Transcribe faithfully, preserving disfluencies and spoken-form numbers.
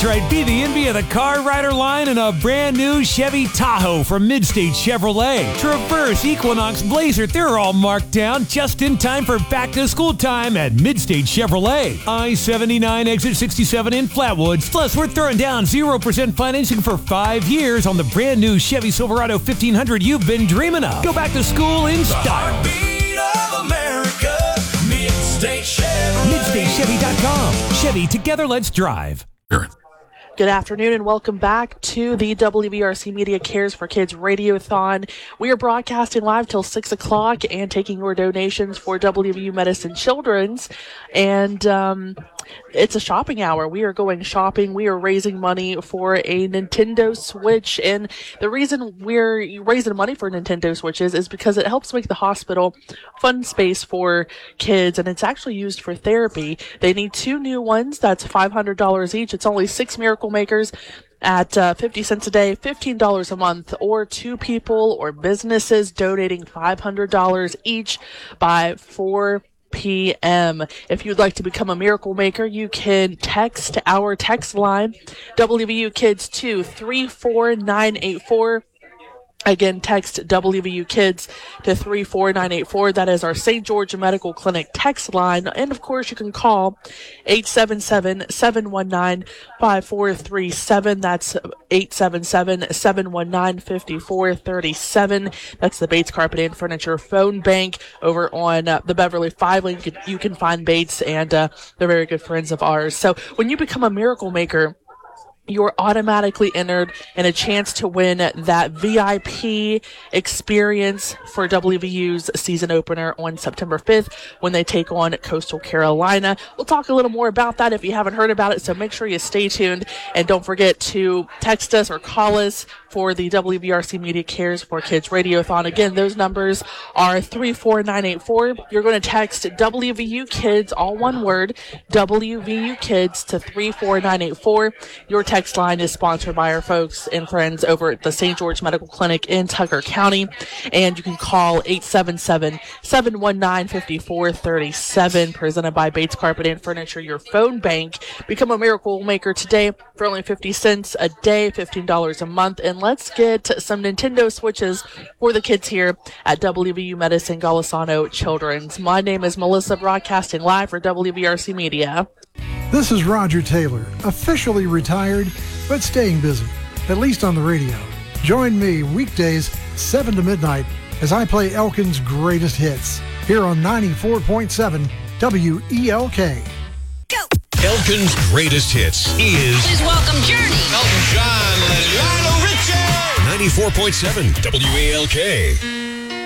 Right, be the envy of the car rider line in a brand new Chevy Tahoe from Midstate Chevrolet. Traverse, Equinox, Blazer, they're all marked down just in time for back to school time at Midstate Chevrolet. I seventy-nine exit sixty-seven in Flatwoods. Plus, we're throwing down zero percent financing for five years on the brand new Chevy Silverado fifteen hundred you've been dreaming of. Go back to school in style. Heartbeat of America, Midstate Chevrolet. Midstate Chevy dot com. Chevy, together let's drive. Good afternoon and welcome back to the W V R C Media Cares for Kids Radiothon. We are broadcasting live till six o'clock and taking your donations for W V U Medicine Children's. And um, it's a shopping hour. We are going shopping. We are raising money for a Nintendo Switch. And the reason we're raising money for Nintendo Switches is because it helps make the hospital fun space for kids. And it's actually used for therapy. They need two new ones. That's five hundred dollars each. It's only six Miracle Makers at uh, fifty cents a day, fifteen dollars a month, or two people or businesses donating five hundred dollars each by four p.m. If you'd like to become a Miracle Maker, you can text our text line, W V U Kids to three four nine eight four. Again, text W V U Kids to three four nine eight four. That is our Saint George Medical Clinic text line. And, of course, you can call eight seven seven, seven one nine, five four three seven. That's eight seven seven, seven one nine, five four three seven. That's the Bates Carpet and Furniture phone bank over on uh, the Beverly Five link. You can, you can find Bates, and uh, they're very good friends of ours. So when you become a Miracle Maker, you're automatically entered in a chance to win that V I P experience for W V U's season opener on September fifth when they take on Coastal Carolina. We'll talk a little more about that if you haven't heard about it, so make sure you stay tuned. And don't forget to text us or call us for the W V R C Media Cares for Kids Radiothon. Again, those numbers are three four nine eight four. You're going to text W V U Kids, all one word, W V U Kids to three four nine eight four. Your text line is sponsored by our folks and friends over at the Saint George Medical Clinic in Tucker County. And you can call eight seven seven, seven one nine, five four three seven, presented by Bates Carpet and Furniture, your phone bank. Become a Miracle Maker today for only fifty cents a day, fifteen dollars a month. And let's get some Nintendo Switches for the kids here at W V U Medicine Golisano Children's. My name is Melissa, broadcasting live for W V R C Media. This is Roger Taylor, officially retired, but staying busy, at least on the radio. Join me weekdays, seven to midnight, as I play Elkin's greatest hits, here on ninety-four point seven W E L K. Go! Elkin's greatest hits is... Please welcome Journey. Elton John, Lionel Richie! ninety-four point seven W E L K.